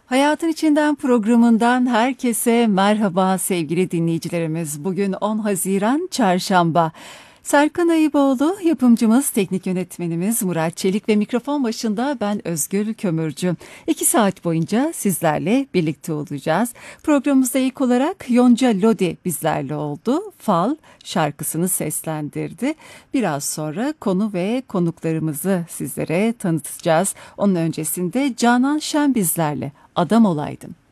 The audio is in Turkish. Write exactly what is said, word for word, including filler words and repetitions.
Hayatın İçinden programından herkese merhaba sevgili dinleyicilerimiz. Bugün on Haziran Çarşamba. Serkan Ayıboğlu, yapımcımız, teknik yönetmenimiz Murat Çelik ve mikrofon başında ben Özgür Kömürcü. İki saat boyunca sizlerle birlikte olacağız. Programımızda ilk olarak Yonca Lodi bizlerle oldu. Fal şarkısını seslendirdi. Biraz sonra konu ve konuklarımızı sizlere tanıtacağız. Onun öncesinde Canan Şen bizlerle. Adam olaydım.